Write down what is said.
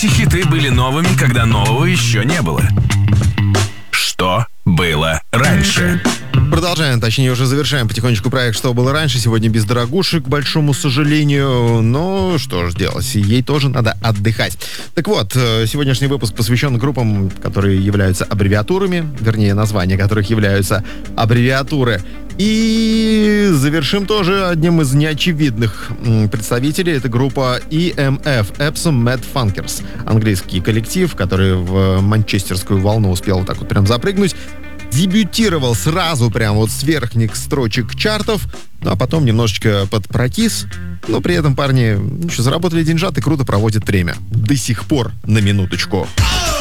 Эти хиты были новыми, когда нового еще не было. Что было раньше? Продолжаем, точнее уже завершаем потихонечку проект «Что было раньше». Сегодня без дорогушек, к большому сожалению. Но что ж делать, ей тоже надо отдыхать. Так вот, сегодняшний выпуск посвящен группам, которые являются аббревиатурами, вернее, названия которых являются аббревиатуры. И завершим тоже одним из неочевидных представителей. Это группа EMF, Epsom Mad Funkers. Английский коллектив, который в манчестерскую волну успел вот так вот прям запрыгнуть. Дебютировал сразу прям вот с верхних строчек чартов, ну а потом немножечко подпрокис. Но при этом парни заработали деньжат и круто проводят время. До сих пор, на минуточку.